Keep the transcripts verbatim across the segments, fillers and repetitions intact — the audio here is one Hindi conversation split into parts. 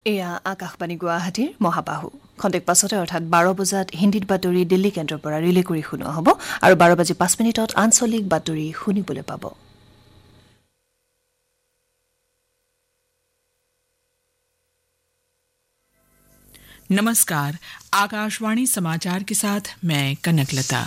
এয়া আকাশবাণী গুৱাহাটীৰ মহাবাহু খন্তেক পাছতে অৰ্থাৎ বাৰ বজাত হিন্দীত বাতৰি দিল্লী কেন্দ্ৰৰ পৰা ৰিলে কৰি শুনোৱা হ'ব আৰু বাৰ বাজি পাঁচ মিনিটত আঞ্চলিক বাতৰি শুনিবলৈ পাব। नमस्कार, आकाशवाणी समाचार के साथ मैं कनकलता।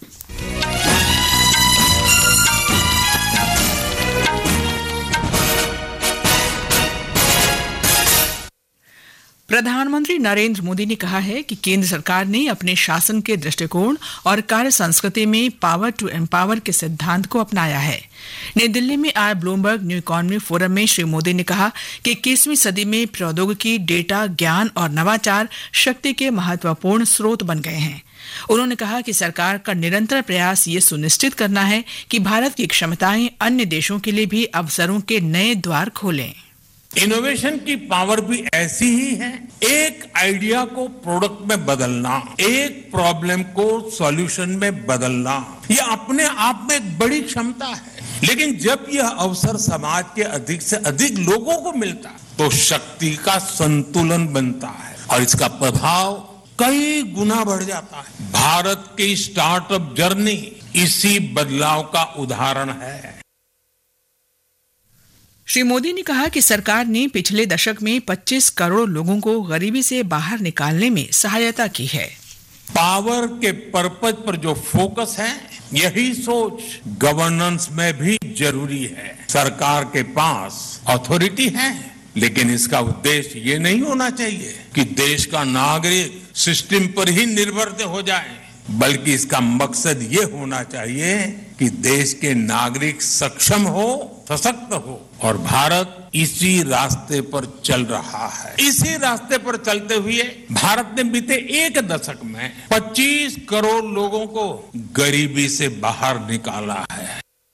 प्रधानमंत्री नरेंद्र मोदी ने कहा है कि केंद्र सरकार ने अपने शासन के दृष्टिकोण और कार्य संस्कृति में पावर टू एम्पावर के सिद्धांत को अपनाया है। नई दिल्ली में आए ब्लूमबर्ग न्यू इकोनॉमी फोरम में श्री मोदी ने कहा कि इक्कीसवीं सदी में प्रौद्योगिकी, डेटा, ज्ञान और नवाचार शक्ति के महत्वपूर्ण स्रोत बन गए हैं। उन्होंने कहा कि सरकार का निरंतर प्रयास ये सुनिश्चित करना है कि भारत की क्षमताएं अन्य देशों के लिए भी अवसरों के नए द्वार खोलें। इनोवेशन की पावर भी ऐसी ही है, एक आइडिया को प्रोडक्ट में बदलना, एक प्रॉब्लम को सॉल्यूशन में बदलना, ये अपने आप में एक बड़ी क्षमता है। लेकिन जब यह अवसर समाज के अधिक से अधिक लोगों को मिलता है तो शक्ति का संतुलन बनता है और इसका प्रभाव कई गुना बढ़ जाता है। भारत की स्टार्टअप जर्नी इसी बदलाव का उदाहरण है। श्री मोदी ने कहा कि सरकार ने पिछले दशक में पच्चीस करोड़ लोगों को गरीबी से बाहर निकालने में सहायता की है। पावर के पर्पज पर जो फोकस है, यही सोच गवर्नेंस में भी जरूरी है। सरकार के पास अथॉरिटी है, लेकिन इसका उद्देश्य ये नहीं होना चाहिए कि देश का नागरिक सिस्टम पर ही निर्भर हो जाए, बल्कि इसका मकसद ये होना चाहिए कि देश के नागरिक सक्षम हो, सशक्त हो और भारत इसी रास्ते पर चल रहा है। इसी रास्ते पर चलते हुए भारत ने बीते एक दशक में पच्चीस करोड़ लोगों को गरीबी से बाहर निकाला है।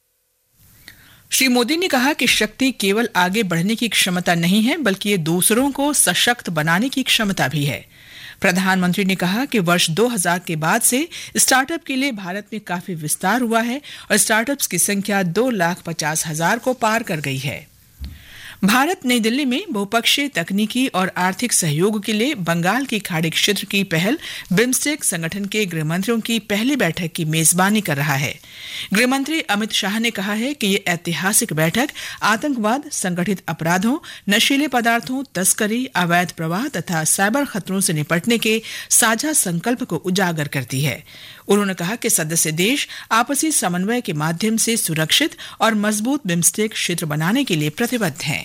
श्री मोदी ने कहा कि शक्ति केवल आगे बढ़ने की क्षमता नहीं है, बल्कि ये दूसरों को सशक्त बनाने की क्षमता भी है। प्रधानमंत्री ने कहा कि वर्ष दो हज़ार के बाद से स्टार्टअप के लिए भारत में काफी विस्तार हुआ है और स्टार्टअप्स की संख्या दो लाख पचास हजार को पार कर गई है। भारत नई दिल्ली में बहुपक्षीय तकनीकी और आर्थिक सहयोग के लिए बंगाल की खाड़ी क्षेत्र की पहल बिम्स्टेक संगठन के गृहमंत्रियों की पहली बैठक की मेजबानी कर रहा है। गृहमंत्री अमित शाह ने कहा है कि ये ऐतिहासिक बैठक आतंकवाद, संगठित अपराधों, नशीले पदार्थों, तस्करी, अवैध प्रवाह तथा साइबर खतरों से निपटने के साझा संकल्प को उजागर करती है। उन्होंने कहा कि सदस्य देश आपसी समन्वय के माध्यम से सुरक्षित और मजबूत बिम्स्टेक क्षेत्र बनाने के लिए प्रतिबद्ध हैं।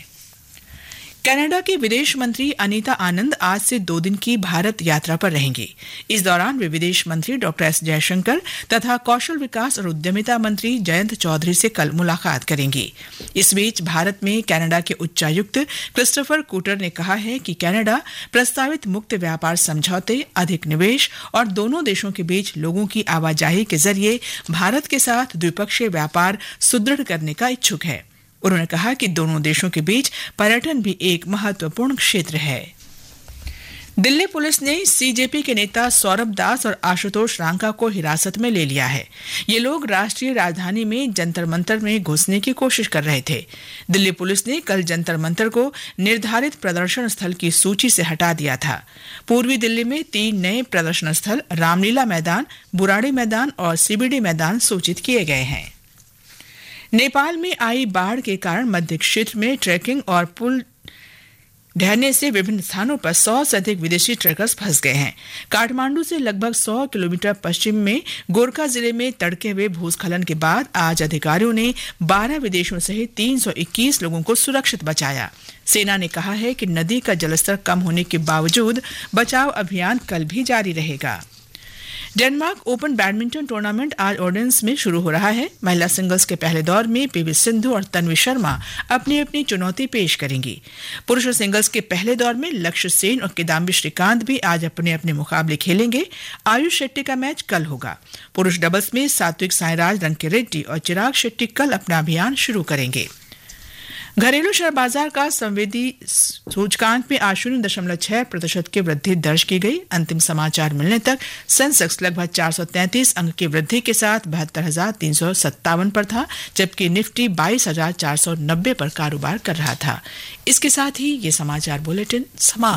कनाडा की विदेश मंत्री अनीता आनंद आज से दो दिन की भारत यात्रा पर रहेंगी। इस दौरान वे विदेश मंत्री डॉक्टर एस जयशंकर तथा कौशल विकास और उद्यमिता मंत्री जयंत चौधरी से कल मुलाकात करेंगी। इस बीच भारत में कनाडा के उच्चायुक्त क्रिस्टोफर कूटर ने कहा है कि कनाडा प्रस्तावित मुक्त व्यापार समझौते, अधिक निवेश और दोनों देशों के बीच लोगों की आवाजाही के जरिए भारत के साथ द्विपक्षीय व्यापार सुदृढ़ करने का इच्छुक है। उन्होंने कहा कि दोनों देशों के बीच पर्यटन भी एक महत्वपूर्ण क्षेत्र है। दिल्ली पुलिस ने सीजेपी के नेता सौरभ दास और आशुतोष रांका को हिरासत में ले लिया है। ये लोग राष्ट्रीय राजधानी में जंतर मंतर में घुसने की कोशिश कर रहे थे। दिल्ली पुलिस ने कल जंतर मंतर को निर्धारित प्रदर्शन स्थल की सूची से हटा दिया था। पूर्वी दिल्ली में तीन नए प्रदर्शन स्थल रामलीला मैदान, बुराड़ी मैदान और सीबीडी मैदान सूचित किए गए हैं। नेपाल में आई बाढ़ के कारण मध्य क्षेत्र में ट्रैकिंग और पुल ढहने से विभिन्न स्थानों पर सौ से अधिक विदेशी ट्रैकर्स फंस गए हैं। काठमांडू से लगभग सौ किलोमीटर पश्चिम में गोरखा जिले में तड़के हुए भूस्खलन के बाद आज अधिकारियों ने बारह विदेशियों सहित तीन सौ इक्कीस लोगों को सुरक्षित बचाया। सेना ने कहा है कि नदी का जलस्तर कम होने के बावजूद बचाव अभियान कल भी जारी रहेगा। डेनमार्क ओपन बैडमिंटन टूर्नामेंट आज ओडेंस में शुरू हो रहा है। महिला सिंगल्स के पहले दौर में पीवी सिंधु और तन्वी शर्मा अपनी अपनी चुनौती पेश करेंगी। पुरुषों सिंगल्स के पहले दौर में लक्ष्य सेन और किदाम्बी श्रीकांत भी आज अपने अपने मुकाबले खेलेंगे। आयुष शेट्टी का मैच कल होगा। पुरुष डबल्स में सात्विक साईराज, रंकीरेड्डी और चिराग शेट्टी कल अपना अभियान शुरू करेंगे। घरेलू शेयर बाजार का संवेदी सूचकांक में आज शून्य दशमलव छह प्रतिशत की वृद्धि दर्ज की गई। अंतिम समाचार मिलने तक सेंसेक्स लगभग चार सौ तैंतीस अंक की वृद्धि के साथ बहत्तर हजार तीन सौ सत्तावन पर था, जबकि निफ्टी बाईस हजार चार सौ नब्बे पर कारोबार कर रहा था। इसके साथ ही ये समाचार बुलेटिन समाप्त।